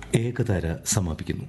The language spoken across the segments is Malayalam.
ഏകതാര സമാപിക്കുന്നു.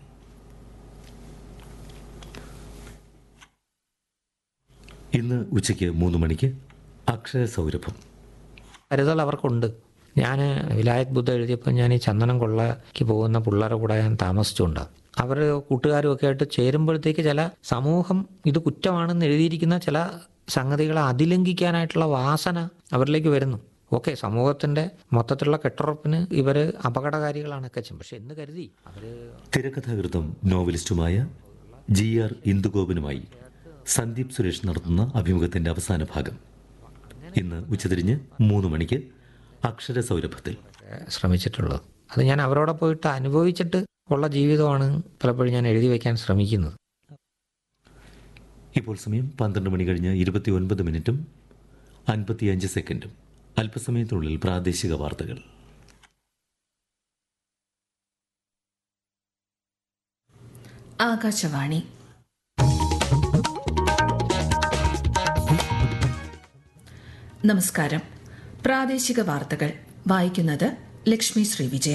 ഇന്ന് ഉച്ചയ്ക്ക് 3 മണിക്ക് അക്ഷരസൗരഭം. കരുതൽ അവർക്കുണ്ട്. ഞാൻ വിലായത് ബുദ്ധ എഴുതിയപ്പോൾ ഞാൻ ഈ ചന്ദനം കൊള്ളയ്ക്ക് പോകുന്ന പിള്ളേരുടെ കൂടെ ഞാൻ താമസിച്ചുകൊണ്ട് അവർ കൂട്ടുകാരും ഒക്കെ ആയിട്ട് ചേരുമ്പോഴത്തേക്ക് ചില സമൂഹം ഇത് കുറ്റമാണെന്ന് എഴുതിയിരിക്കുന്ന ചില സംഗതികളെ അതിലംഘിക്കാനായിട്ടുള്ള വാസന അവരിലേക്ക് വരുന്നു. ഓക്കെ, സമൂഹത്തിൻ്റെ മൊത്തത്തിലുള്ള കെട്ടുറപ്പിന് ഇവർ അപകടകാരികളാണൊക്കെ ചെയ്യും. പക്ഷെ എന്ന് കരുതി അവർ തിരക്കഥാകൃത്തും നോവലിസ്റ്റുമായ GR ഇന്ദുഗോപനുമായി സന്ദീപ് സുരേഷ് നടത്തുന്ന അഭിമുഖത്തിന്റെ അവസാന ഭാഗം ഇന്ന് ഉച്ചതിരിഞ്ഞ് 3 മണിക്ക് അക്ഷരസൗരഭത്തിൽ ശ്രമിച്ചിട്ടുള്ളത്. അത് ഞാൻ അവരോടെ പോയിട്ട് അനുഭവിച്ചിട്ട് ഉള്ള ജീവിതമാണ് പലപ്പോഴും ഞാൻ എഴുതി വയ്ക്കാൻ ശ്രമിക്കുന്നത്. ഇപ്പോൾ സമയം 12 മണി കഴിഞ്ഞ് 29 മിനിറ്റും 55 സെക്കൻഡും. അല്പസമയത്തിനുള്ളിൽ പ്രാദേശിക വാർത്തകൾ. ആകാശവാണി. നമസ്കാരം. പ്രാദേശിക വാർത്തകൾ വായിക്കുന്നത് ലക്ഷ്മി ശ്രീ വിജയ.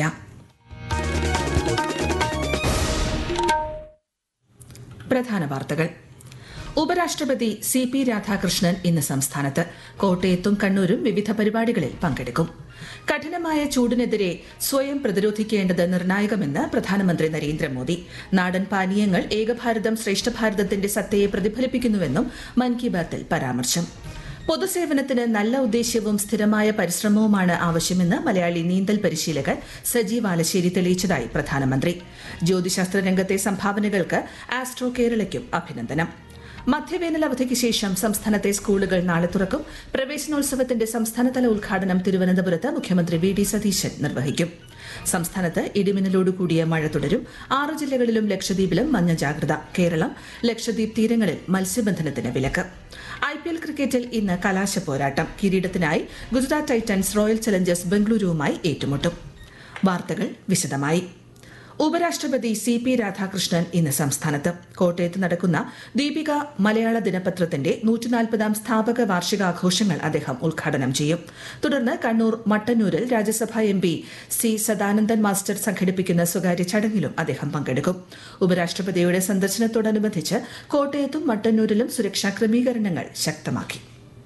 പ്രധാന വാർത്തകൾ. ഉപരാഷ്ട്രപതി CP രാധാകൃഷ്ണൻ ഇന്ന് സംസ്ഥാനത്ത്. കോട്ടയത്തും കണ്ണൂരും വിവിധ പരിപാടികളിൽ പങ്കെടുക്കും. കഠിനമായ ചൂടിനെതിരെ സ്വയം പ്രതിരോധിക്കേണ്ടത് നിർണായകമെന്ന് പ്രധാനമന്ത്രി നരേന്ദ്രമോദി. നാടൻ പാനീയങ്ങൾ ഏകഭാരതം ശ്രേഷ്ഠഭാരതത്തിന്റെ സത്തയെ പ്രതിഫലിപ്പിക്കുന്നുവെന്നും മൻ കി ബാത്തിൽ പരാമർശം. പൊതുസേവനത്തിന് നല്ല ഉദ്ദേശ്യവും സ്ഥിരമായ പരിശ്രമവുമാണ് ആവശ്യമെന്ന് മലയാളി നീന്തൽ പരിശീലകൻ സജീവ് ആലശ്ശേരി തെളിയിച്ചതായി പ്രധാനമന്ത്രി. ജ്യോതിശാസ്ത്ര രംഗത്തെ സംഭാവനകൾക്ക് ആസ്ട്രോ കേരളയ്ക്കും അഭിനന്ദനം. മധ്യവേനൽ അവധിക്ക് ശേഷം സംസ്ഥാനത്തെ സ്കൂളുകൾ നാളെ തുറക്കും. പ്രവേശനോത്സവത്തിന്റെ സംസ്ഥാനതല ഉദ്ഘാടനം തിരുവനന്തപുരത്ത് മുഖ്യമന്ത്രി VD സതീശൻ നിർവഹിക്കും. സംസ്ഥാനത്ത് ഇടിമിന്നലോടുകൂടിയ മഴ തുടരും. 6 ജില്ലകളിലും ലക്ഷദ്വീപിലും മഞ്ഞ ജാഗ്രത. കേരളം ലക്ഷദ്വീപ് തീരങ്ങളിൽ മത്സ്യബന്ധനത്തിന് വിലക്ക്. IPL ക്രിക്കറ്റിൽ ഇന്ന് കലാശ പോരാട്ടം. കിരീടത്തിനായി ഗുജറാത്ത് ടൈറ്റൻസ് റോയൽ ചലഞ്ചേഴ്സ് ബംഗളൂരുവുമായി ഏറ്റുമുട്ടും. വാർത്തകൾ വിശദമായി. ഉപരാഷ്ട്രപതി CP രാധാകൃഷ്ണൻ ഇന്ന് സംസ്ഥാനത്ത്. കോട്ടയത്ത് നടക്കുന്ന ദീപിക മലയാള ദിനപത്രത്തിന്റെ 140ാം സ്ഥാപക വാർഷികാഘോഷങ്ങൾ അദ്ദേഹം ഉദ്ഘാടനം ചെയ്യും. തുടർന്ന് കണ്ണൂർ മട്ടന്നൂരിൽ രാജ്യസഭാ MP C സദാനന്ദൻ മാസ്റ്റർ സംഘടിപ്പിക്കുന്ന സ്വകാര്യ ചടങ്ങിലും അദ്ദേഹം പങ്കെടുക്കും. ഉപരാഷ്ട്രപതിയുടെ സന്ദർശനത്തോടനുബന്ധിച്ച് കോട്ടയത്തും മട്ടന്നൂരിലും സുരക്ഷാ ക്രമീകരണങ്ങൾ ശക്തമാക്കി.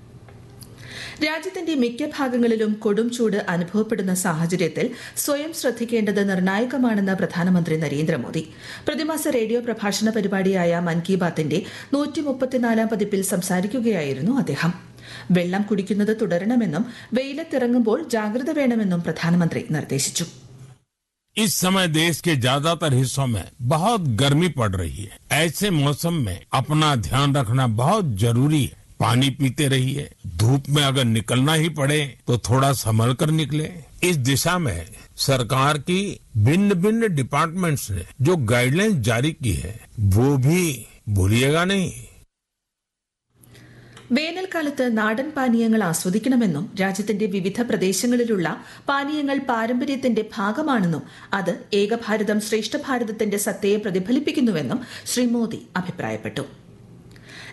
രാജ്യത്തിന്റെ മിക്ക ഭാഗങ്ങളിലും കൊടും ചൂട് അനുഭവപ്പെടുന്ന സാഹചര്യത്തിൽ സ്വയം ശ്രദ്ധിക്കേണ്ടത് നിർണായകമാണെന്ന് പ്രധാനമന്ത്രി നരേന്ദ്രമോദി. പ്രതിമാസ റേഡിയോ പ്രഭാഷണ പരിപാടിയായ മൻ കി ബാത്തിന്റെ 134ാം പതിപ്പിൽ സംസാരിക്കുകയായിരുന്നു അദ്ദേഹം. വെള്ളം കുടിക്കുന്നത് തുടരണമെന്നും വെയിലത്തിറങ്ങുമ്പോൾ ജാഗ്രത വേണമെന്നും പ്രധാനമന്ത്രി നിർദ്ദേശിച്ചു. इस समय देश के ज्यादातर हिस्सों में बहुत गर्मी पड़ रही है. ऐसे मौसम में अपना ध्यान रखना बहुत जरूरी है. पानी पीते रहिए. धूप में अगर निकलना ही पड़े तो थोड़ा संभल कर निकले. इस दिशा में सरकार की भिन्न भिन्न डिपार्टमेंट्स ने जो गाइडलाइंस जारी की है वो भी भूलिएगा नहीं. വേനൽക്കാലത്ത് നാടൻ പാനീയങ്ങൾ ആസ്വദിക്കണമെന്നും രാജ്യത്തിന്റെ വിവിധ പ്രദേശങ്ങളിലുള്ള പാനീയങ്ങൾ പാരമ്പര്യത്തിന്റെ ഭാഗമാണെന്നും അത് ഏകഭാരതം ശ്രേഷ്ഠഭാരതത്തിന്റെ സത്തയെ പ്രതിഫലിപ്പിക്കുന്നുവെന്നും ശ്രീ മോദി അഭിപ്രായപ്പെട്ടു.